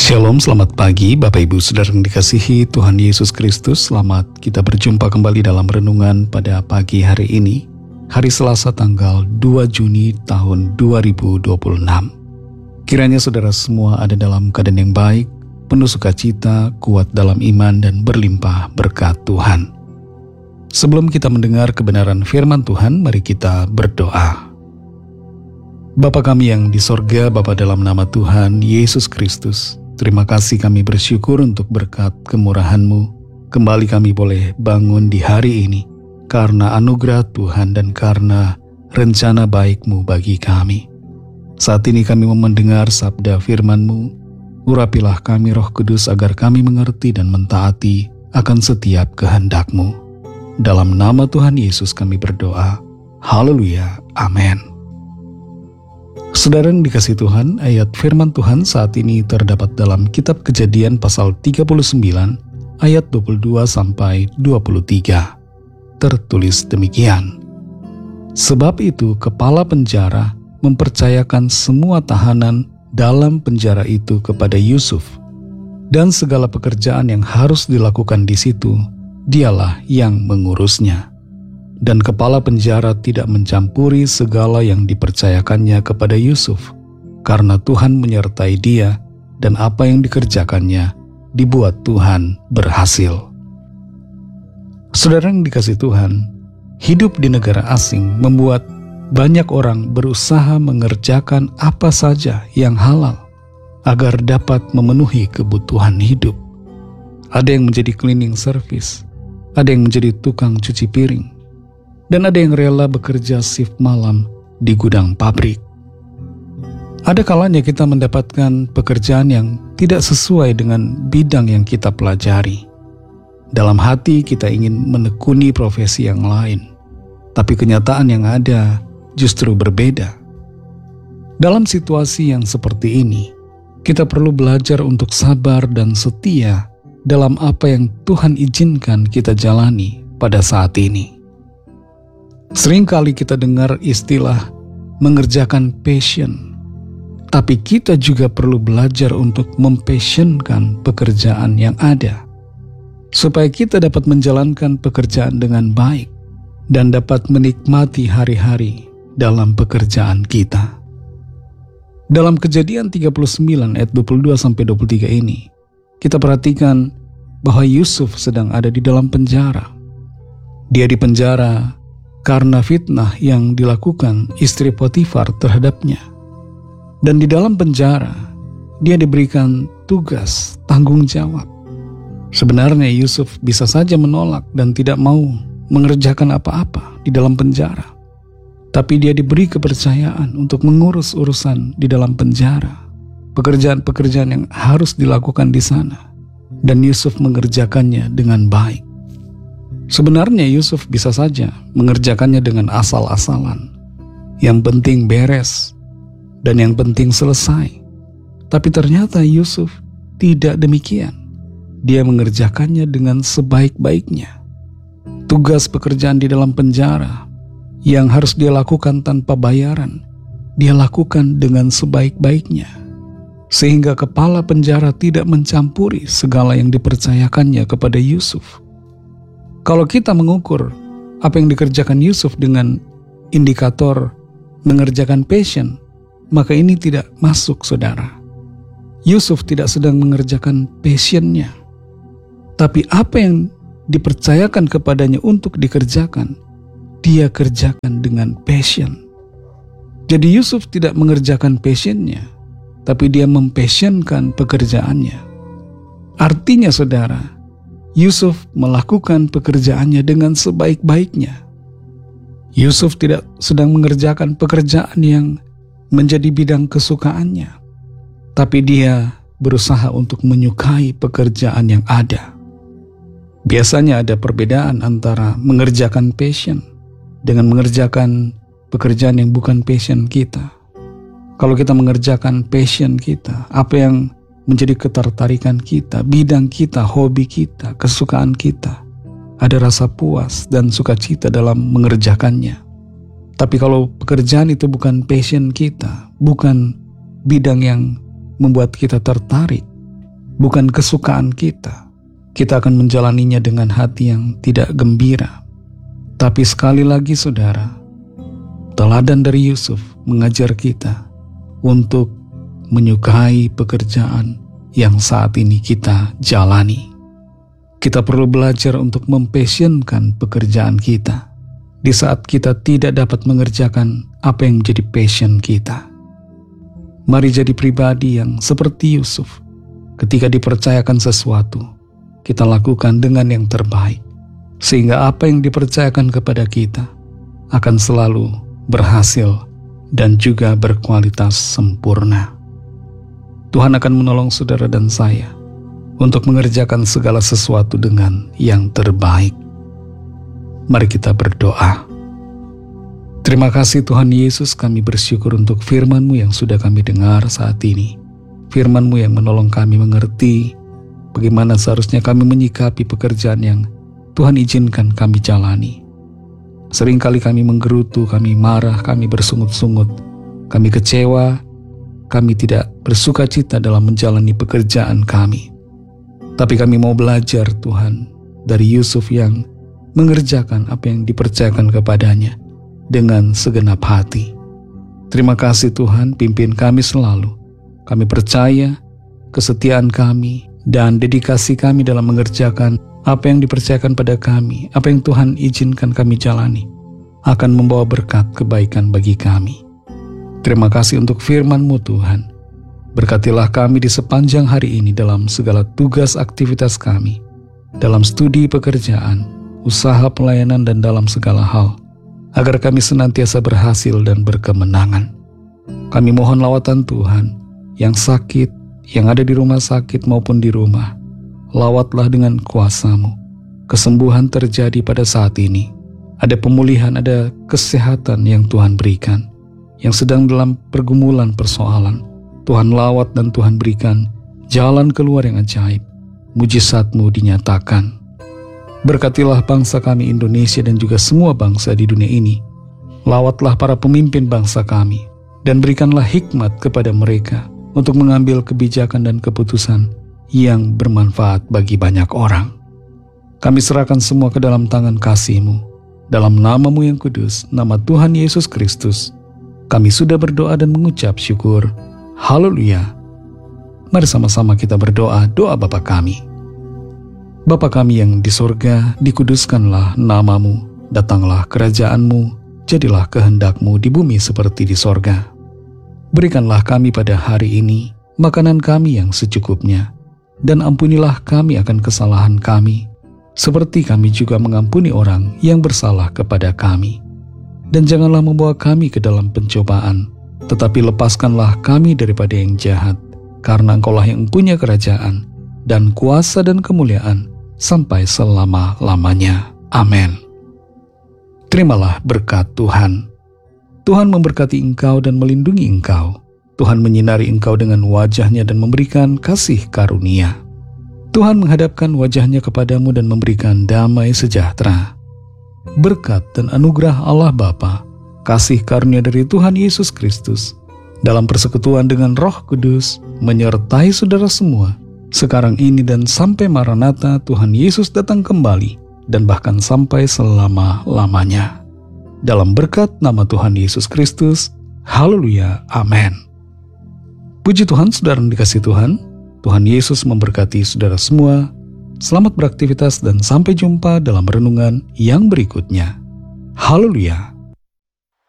Shalom, selamat pagi Bapak Ibu Saudara yang dikasihi Tuhan Yesus Kristus. Selamat kita berjumpa kembali dalam renungan pada pagi hari ini, hari Selasa tanggal 2 Juni tahun 2026. Kiranya saudara semua ada dalam keadaan yang baik, penuh sukacita, kuat dalam iman dan berlimpah berkat Tuhan. Sebelum kita mendengar kebenaran firman Tuhan, mari kita berdoa. Bapa kami yang di sorga, Bapa dalam nama Tuhan Yesus Kristus, terima kasih kami bersyukur untuk berkat kemurahan-Mu. Kembali kami boleh bangun di hari ini karena anugerah Tuhan dan karena rencana baik-Mu bagi kami. Saat ini kami mau mendengar sabda firman-Mu. Urapilah kami Roh Kudus agar kami mengerti dan mentaati akan setiap kehendak-Mu. Dalam nama Tuhan Yesus kami berdoa. Haleluya. Amin. Saudara yang dikasihi Tuhan, ayat firman Tuhan saat ini terdapat dalam kitab Kejadian pasal 39 ayat 22 sampai 23. Tertulis demikian. Sebab itu kepala penjara mempercayakan semua tahanan dalam penjara itu kepada Yusuf, dan segala pekerjaan yang harus dilakukan di situ dialah yang mengurusnya. Dan kepala penjara tidak mencampuri segala yang dipercayakannya kepada Yusuf, karena Tuhan menyertai dia, dan apa yang dikerjakannya dibuat Tuhan berhasil. Saudara yang dikasihi Tuhan, hidup di negara asing membuat banyak orang berusaha mengerjakan apa saja yang halal agar dapat memenuhi kebutuhan hidup. Ada yang menjadi cleaning service, ada yang menjadi tukang cuci piring, dan ada yang rela bekerja shift malam di gudang pabrik. Ada kalanya kita mendapatkan pekerjaan yang tidak sesuai dengan bidang yang kita pelajari. Dalam hati kita ingin menekuni profesi yang lain, tapi kenyataan yang ada justru berbeda. Dalam situasi yang seperti ini, kita perlu belajar untuk sabar dan setia dalam apa yang Tuhan izinkan kita jalani pada saat ini. Seringkali kita dengar istilah mengerjakan passion, tapi kita juga perlu belajar untuk mempassionkan pekerjaan yang ada, supaya kita dapat menjalankan pekerjaan dengan baik dan dapat menikmati hari-hari dalam pekerjaan kita. Dalam Kejadian 39 ayat 22-23 ini, kita perhatikan bahwa Yusuf sedang ada di dalam penjara. Dia di penjara karena fitnah yang dilakukan istri Potifar terhadapnya. Dan di dalam penjara, dia diberikan tugas tanggung jawab. Sebenarnya Yusuf bisa saja menolak dan tidak mau mengerjakan apa-apa di dalam penjara. Tapi dia diberi kepercayaan untuk mengurus urusan di dalam penjara, pekerjaan-pekerjaan yang harus dilakukan di sana. Dan Yusuf mengerjakannya dengan baik. Sebenarnya Yusuf bisa saja mengerjakannya dengan asal-asalan. Yang penting beres dan yang penting selesai. Tapi ternyata Yusuf tidak demikian. Dia mengerjakannya dengan sebaik-baiknya. Tugas pekerjaan di dalam penjara yang harus dia lakukan tanpa bayaran, dia lakukan dengan sebaik-baiknya. Sehingga kepala penjara tidak mencampuri segala yang dipercayakannya kepada Yusuf. Kalau kita mengukur apa yang dikerjakan Yusuf dengan indikator mengerjakan passion, maka ini tidak masuk, saudara. Yusuf tidak sedang mengerjakan passionnya, tapi apa yang dipercayakan kepadanya untuk dikerjakan, dia kerjakan dengan passion. Jadi Yusuf tidak mengerjakan passionnya, tapi dia mempassionkan pekerjaannya. Artinya, saudara, Yusuf melakukan pekerjaannya dengan sebaik-baiknya. Yusuf tidak sedang mengerjakan pekerjaan yang menjadi bidang kesukaannya, tapi dia berusaha untuk menyukai pekerjaan yang ada. Biasanya ada perbedaan antara mengerjakan passion dengan mengerjakan pekerjaan yang bukan passion kita. Kalau kita mengerjakan passion kita, apa yang menjadi ketertarikan kita, bidang kita, hobi kita, kesukaan kita, ada rasa puas dan sukacita dalam mengerjakannya. Tapi kalau pekerjaan itu bukan passion kita, bukan bidang yang membuat kita tertarik, bukan kesukaan kita. Kita akan menjalaninya dengan hati yang tidak gembira. Tapi sekali lagi saudara, teladan dari Yusuf mengajar kita untuk menyukai pekerjaan yang saat ini kita jalani. Kita perlu belajar untuk mempassionkan pekerjaan kita di saat kita tidak dapat mengerjakan apa yang menjadi passion kita. Mari jadi pribadi yang seperti Yusuf. Ketika dipercayakan sesuatu, kita lakukan dengan yang terbaik, sehingga apa yang dipercayakan kepada kita akan selalu berhasil dan juga berkualitas sempurna. Tuhan akan menolong saudara dan saya untuk mengerjakan segala sesuatu dengan yang terbaik. Mari kita berdoa. Terima kasih Tuhan Yesus, kami bersyukur untuk firman-Mu yang sudah kami dengar saat ini. Firman-Mu yang menolong kami mengerti bagaimana seharusnya kami menyikapi pekerjaan yang Tuhan izinkan kami jalani. Seringkali kami menggerutu, kami marah, kami bersungut-sungut, kami kecewa, kami tidak bersuka cita dalam menjalani pekerjaan kami. Tapi kami mau belajar Tuhan dari Yusuf yang mengerjakan apa yang dipercayakan kepadanya dengan segenap hati. Terima kasih Tuhan, pimpin kami selalu. Kami percaya kesetiaan kami dan dedikasi kami dalam mengerjakan apa yang dipercayakan pada kami, apa yang Tuhan izinkan kami jalani, akan membawa berkat kebaikan bagi kami. Terima kasih untuk firman-Mu Tuhan. Berkatilah kami di sepanjang hari ini dalam segala tugas aktivitas kami, dalam studi pekerjaan, usaha pelayanan dan dalam segala hal, agar kami senantiasa berhasil dan berkemenangan. Kami mohon lawatan Tuhan, yang sakit, yang ada di rumah sakit maupun di rumah, lawatlah dengan kuasa-Mu. Kesembuhan terjadi pada saat ini. Ada pemulihan, ada kesehatan yang Tuhan berikan. Yang sedang dalam pergumulan persoalan, Tuhan lawat dan Tuhan berikan jalan keluar yang ajaib. Mujizat-Mu dinyatakan. Berkatilah bangsa kami Indonesia dan juga semua bangsa di dunia ini. Lawatlah para pemimpin bangsa kami dan berikanlah hikmat kepada mereka untuk mengambil kebijakan dan keputusan yang bermanfaat bagi banyak orang. Kami serahkan semua ke dalam tangan kasih-Mu. Dalam nama-Mu yang kudus, nama Tuhan Yesus Kristus, kami sudah berdoa dan mengucap syukur. Haleluya. Mari sama-sama kita berdoa doa Bapa kami. Bapa kami yang di sorga, dikuduskanlah nama-Mu, datanglah kerajaan-Mu, jadilah kehendak-Mu di bumi seperti di sorga. Berikanlah kami pada hari ini makanan kami yang secukupnya, dan ampunilah kami akan kesalahan kami, seperti kami juga mengampuni orang yang bersalah kepada kami. Dan janganlah membawa kami ke dalam pencobaan, tetapi lepaskanlah kami daripada yang jahat, karena Engkau-lah yang punya kerajaan, dan kuasa dan kemuliaan, sampai selama-lamanya. Amin. Terimalah berkat Tuhan. Tuhan memberkati engkau dan melindungi engkau. Tuhan menyinari engkau dengan wajah-Nya dan memberikan kasih karunia. Tuhan menghadapkan wajah-Nya kepadamu dan memberikan damai sejahtera. Berkat dan anugerah Allah Bapa, kasih karunia dari Tuhan Yesus Kristus, dalam persekutuan dengan Roh Kudus, menyertai saudara semua, sekarang ini dan sampai Maranatha Tuhan Yesus datang kembali, dan bahkan sampai selama-lamanya. Dalam berkat nama Tuhan Yesus Kristus, haleluya, amin. Puji Tuhan, saudara yang dikasihi Tuhan, Tuhan Yesus memberkati saudara semua. Selamat beraktivitas dan sampai jumpa dalam renungan yang berikutnya. Haleluya.